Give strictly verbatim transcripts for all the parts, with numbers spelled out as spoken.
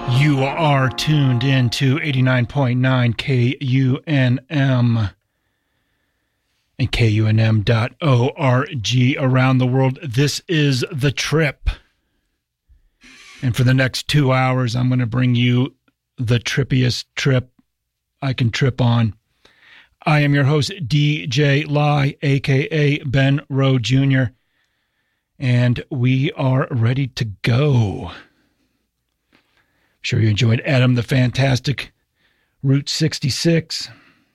You are tuned in to eighty-nine point nine K U N M and K U N M dot org around the world. This is The Trip. And for the next two hours, I'm going to bring you the trippiest trip I can trip on. I am your host, D J Lai, a k a. Ben Rowe Junior, and we are ready to go. Sure you enjoyed Adam the Fantastic, Route sixty-six.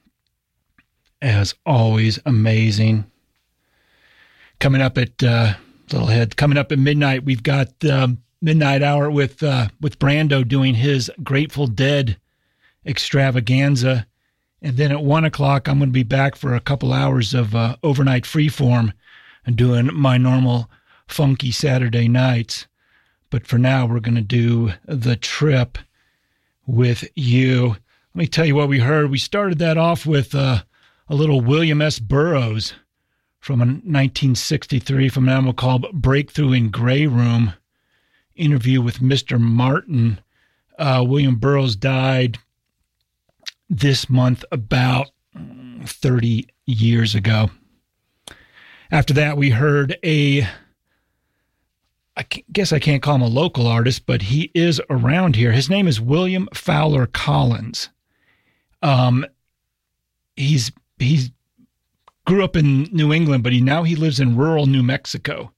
As always, amazing. Coming up at uh, Little Head, coming up at midnight, we've got um, Midnight Hour with uh, with Brando doing his Grateful Dead extravaganza. And then at one o'clock, I'm going to be back for a couple hours of uh, overnight freeform and doing my normal funky Saturday nights. But for now, we're going to do The Trip with you. Let me tell you what we heard. We started that off with uh, a little William S. Burroughs from a nineteen sixty-three from an album called Breakthrough in Grey Room, interview with Mister Martin. Uh, William Burroughs died this month about thirty years ago. After that, we heard a... I guess I can't call him a local artist, but he is around here. His name is William Fowler Collins. Um, he's he's grew up in New England, but he now he lives in rural New Mexico.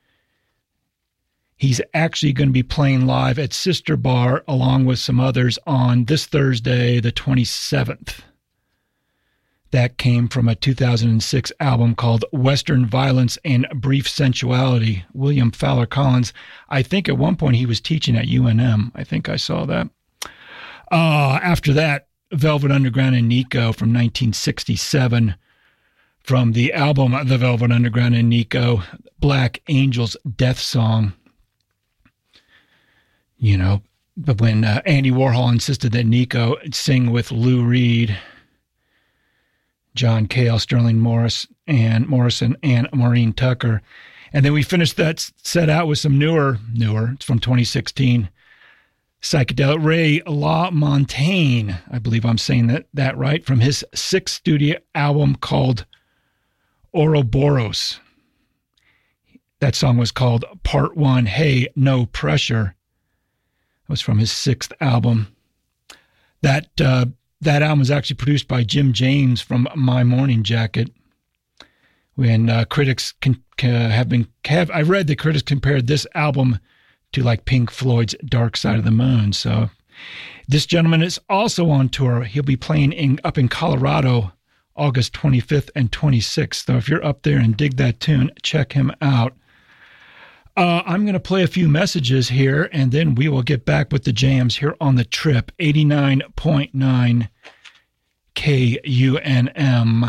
He's actually going to be playing live at Sister Bar along with some others on this Thursday, the twenty-seventh. That came from a two thousand six album called Western Violence and Brief Sensuality. William Fowler Collins. I think at one point he was teaching at U N M. I think I saw that. Uh, after that, Velvet Underground and Nico from nineteen sixty-seven. From the album The Velvet Underground and Nico, Black Angel's Death Song. You know, but when uh, Andy Warhol insisted that Nico sing with Lou Reed, John Cale, Sterling Morris, and Morrison, and Maureen Tucker. And then we finished that set out with some newer, newer, it's from twenty sixteen, psychedelic Ray LaMontagne, I believe I'm saying that, that right, from his sixth studio album called Ouroboros. That song was called Part One, Hey, No Pressure. It was from his sixth album. That, uh, That album was actually produced by Jim James from My Morning Jacket. When uh, critics can, uh, have been, have, I read that critics compared this album to like Pink Floyd's Dark Side of the Moon. So this gentleman is also on tour. He'll be playing in, up in Colorado, August twenty-fifth and twenty-sixth. So if you're up there and dig that tune, check him out. Uh, I'm going to play a few messages here, and then we will get back with the jams here on The Trip, eighty-nine point nine K U N M.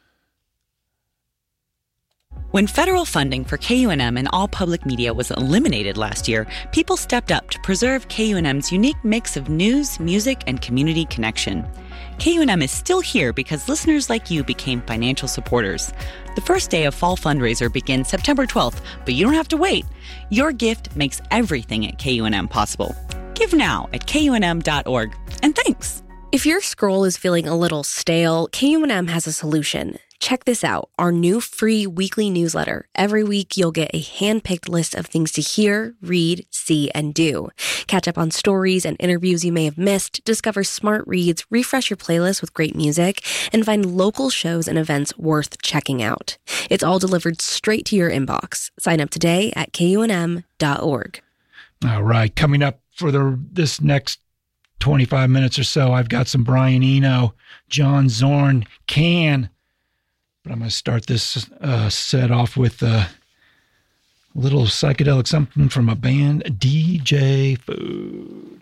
When federal funding for K U N M and all public media was eliminated last year, people stepped up to preserve K U N M's unique mix of news, music, and community connection. K U N M is still here because listeners like you became financial supporters. The first day of Fall Fundraiser begins September twelfth, but you don't have to wait. Your gift makes everything at K U N M possible. Give now at K U N M dot org. And thanks. If your scroll is feeling a little stale, K U N M has a solution. Check this out, our new free weekly newsletter. Every week, you'll get a hand-picked list of things to hear, read, see, and do. Catch up on stories and interviews you may have missed, discover smart reads, refresh your playlist with great music, and find local shows and events worth checking out. It's all delivered straight to your inbox. Sign up today at K U N M dot org. All right, coming up for the this next twenty-five minutes or so, I've got some Brian Eno, John Zorn, Can. But I'm going to start this uh, set off with a little psychedelic something from a band, D J Food.